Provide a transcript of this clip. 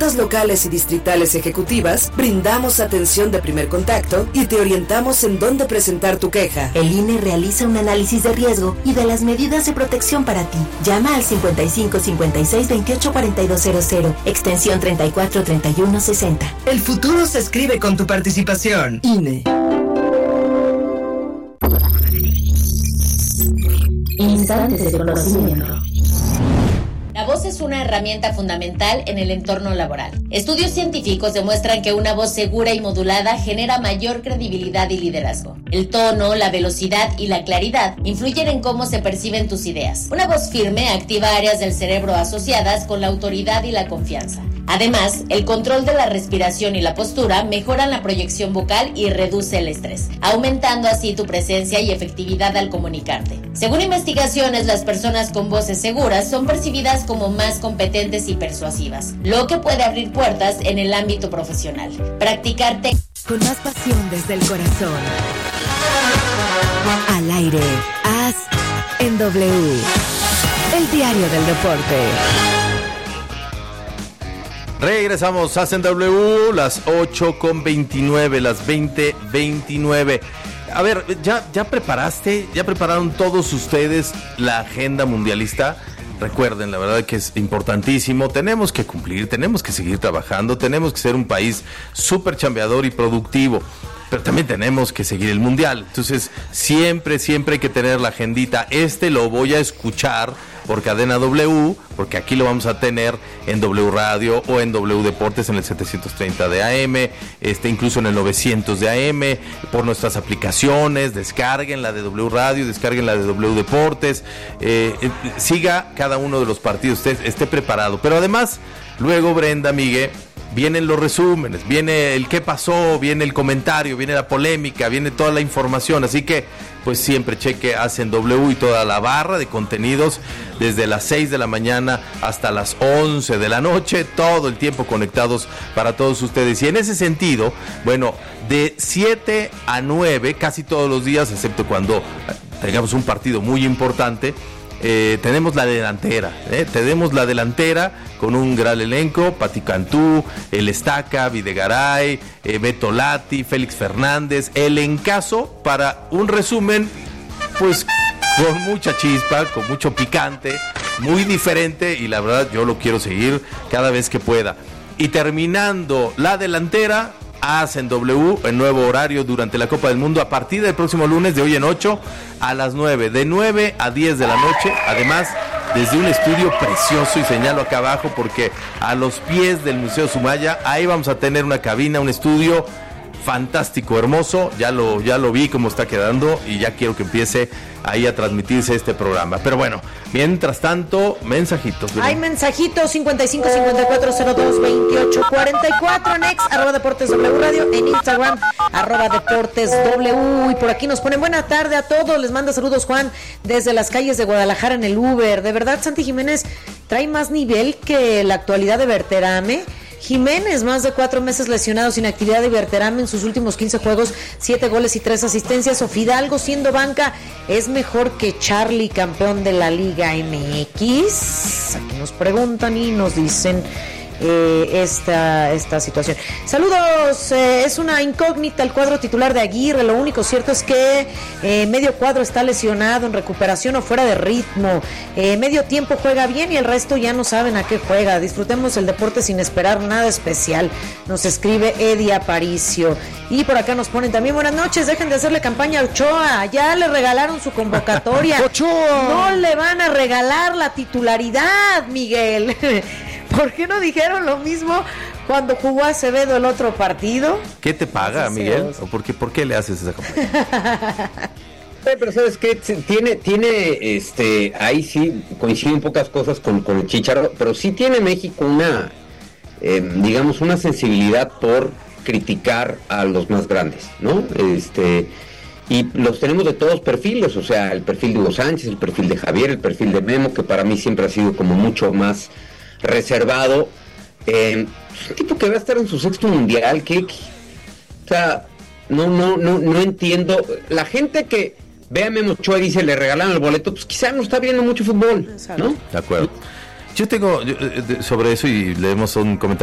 juntas locales y distritales ejecutivas, brindamos atención de primer contacto y te orientamos en dónde presentar tu queja. El INE realiza un análisis de riesgo y de las medidas de protección para ti. Llama al 55 56 28 4200, extensión 34 31 60. El futuro se escribe con tu participación. INE. Instantes de conocimiento. La voz es una herramienta fundamental en el entorno laboral. Estudios científicos demuestran que una voz segura y modulada genera mayor credibilidad y liderazgo. El tono, la velocidad y la claridad influyen en cómo se perciben tus ideas. Una voz firme activa áreas del cerebro asociadas con la autoridad y la confianza. Además, el control de la respiración y la postura mejoran la proyección vocal y reduce el estrés, aumentando así tu presencia y efectividad al comunicarte. Según investigaciones, las personas con voces seguras son percibidas como más competentes y persuasivas, lo que puede abrir puertas en el ámbito profesional. Practicar con más pasión desde el corazón. Al aire, As en W, el diario del deporte. Regresamos a W, las 8:29, las 20:29. A ver, ¿ya prepararon todos ustedes la agenda mundialista? Recuerden, la verdad que es importantísimo, tenemos que cumplir, tenemos que seguir trabajando, tenemos que ser un país súper chambeador y productivo, pero también tenemos que seguir el mundial. Entonces, siempre hay que tener la agendita. Lo voy a escuchar por cadena W, porque aquí lo vamos a tener en W Radio o en W Deportes en el 730 de AM, incluso en el 900 de AM, por nuestras aplicaciones. Descarguen la de W Radio, descarguen la de W Deportes, siga cada uno de los partidos, esté preparado. Pero además, luego Brenda, Miguel, vienen los resúmenes, viene el qué pasó, viene el comentario, viene la polémica, viene toda la información, así que pues siempre cheque Hacen W y toda la barra de contenidos desde las 6 de la mañana hasta las 11 de la noche, todo el tiempo conectados para todos ustedes. Y en ese sentido, bueno, de 7 a 9, casi todos los días, excepto cuando tengamos un partido muy importante, tenemos la delantera, con un gran elenco: Pati Cantú, El Estaca, Videgaray, Beto Lati, Félix Fernández, el encaso para un resumen pues con mucha chispa, con mucho picante, muy diferente, y la verdad yo lo quiero seguir cada vez que pueda. Y terminando la delantera, Hacen W, el nuevo horario durante la Copa del Mundo a partir del próximo lunes, de hoy en 8 a las 9, de 9 a 10 de la noche, además desde un estudio precioso, y señalo acá abajo porque a los pies del Museo Sumaya, ahí vamos a tener una cabina, un estudio fantástico, hermoso. Ya lo vi cómo está quedando y ya quiero que empiece ahí a transmitirse este programa. Pero bueno, mientras tanto, mensajitos. Hay mensajitos: 55 54 02 28 44 en X, @Deportes W Radio, en Instagram, @Deportes W. Y por aquí nos ponen: buena tarde a todos, les manda saludos Juan desde las calles de Guadalajara en el Uber. De verdad, Santi Jiménez trae más nivel que la actualidad de Berterame. Jiménez, más de 4 meses lesionado, sin actividad de Berterame en sus últimos 15 juegos, 7 goles y 3 asistencias. O Fidalgo, siendo banca, es mejor que Charlie, campeón de la Liga MX. Aquí nos preguntan y nos dicen esta situación. Saludos, es una incógnita el cuadro titular de Aguirre. Lo único cierto es que medio cuadro está lesionado, en recuperación o fuera de ritmo. Medio tiempo juega bien y el resto ya no saben a qué juega. Disfrutemos el deporte sin esperar nada especial, nos escribe Eddie Aparicio. Y por acá nos ponen también: buenas noches, dejen de hacerle campaña a Ochoa, ya le regalaron su convocatoria. ¡Ochoa! No le van a regalar la titularidad, Miguel. ¿Por qué no dijeron lo mismo cuando jugó Acevedo el otro partido? ¿Qué te paga, Miguel? ¿O por qué le haces esa campaña? Pero ¿sabes qué? Tiene ahí sí coinciden pocas cosas con el Chicharro, pero sí tiene México una, digamos, una sensibilidad por criticar a los más grandes, ¿no? Y los tenemos de todos perfiles, o sea, el perfil de Hugo Sánchez, el perfil de Javier, el perfil de Memo, que para mí siempre ha sido como mucho más reservado, un tipo que va a estar en su 6º mundial, o sea, no entiendo. La gente que ve a Memo Ochoa y dice le regalaron el boleto, pues quizá no está viendo mucho fútbol, ¿no? De acuerdo. Yo tengo sobre eso, y leemos un comentario